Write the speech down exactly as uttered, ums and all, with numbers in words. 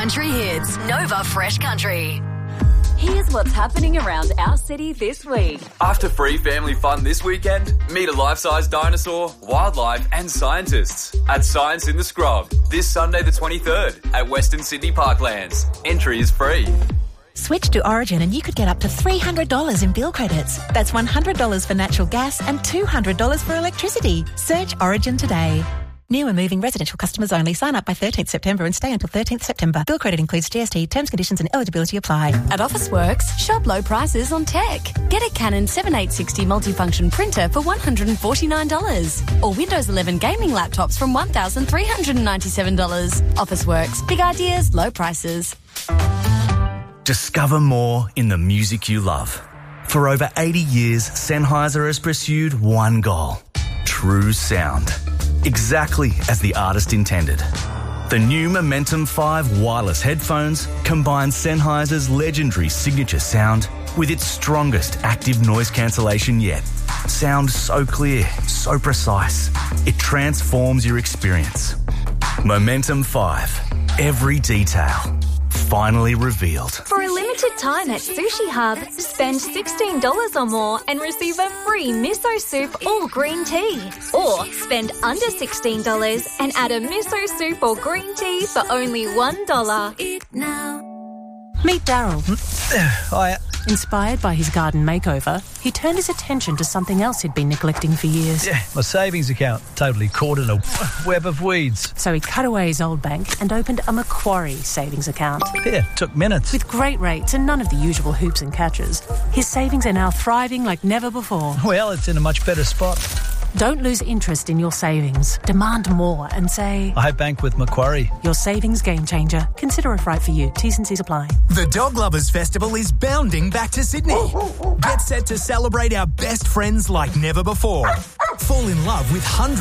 country hits. Nova Fresh Country. Here's what's happening around our city this week. After free family fun this weekend, meet a life-size dinosaur, wildlife and scientists at Science in the Scrub this Sunday the twenty-third at Western Sydney Parklands. Entry is free. Switch to Origin and you could get up to three hundred dollars in bill credits. That's one hundred dollars for natural gas and two hundred dollars for electricity. Search Origin today. New and moving residential customers only. Sign up by thirteenth September and stay until thirteenth September. Bill credit includes G S T. Terms, conditions and eligibility apply. At Officeworks, shop low prices on tech. Get a Canon seventy-eight sixty multifunction printer for one hundred forty-nine dollars. Or Windows eleven gaming laptops from one thousand three hundred ninety-seven dollars. Officeworks. Big ideas, low prices. Discover more in the music you love. For over eighty years, Sennheiser has pursued one goal: true sound. Exactly as the artist intended. The new Momentum five wireless headphones combine Sennheiser's legendary signature sound with its strongest active noise cancellation yet. Sound so clear, so precise, it transforms your experience. Momentum five. Every detail finally revealed. For a limited time at Sushi Hub, spend sixteen dollars or more and receive a free miso soup or green tea. Or spend under sixteen dollars and add a miso soup or green tea for only one dollar. Meet Daryl. Hi. Inspired by his garden makeover, he turned his attention to something else he'd been neglecting for years. Yeah, my savings account, totally caught in a web of weeds. So he cut away his old bank and opened a Macquarie savings account. Yeah, took minutes. With great rates and none of the usual hoops and catches, his savings are now thriving like never before. Well, it's in a much better spot. Don't lose interest in your savings. Demand more and say, I bank with Macquarie. Your savings game changer. Consider if right for you. T's and C's apply. The Dog Lovers Festival is bounding back to Sydney. Get set to celebrate our best friends like never before. Fall in love with hundreds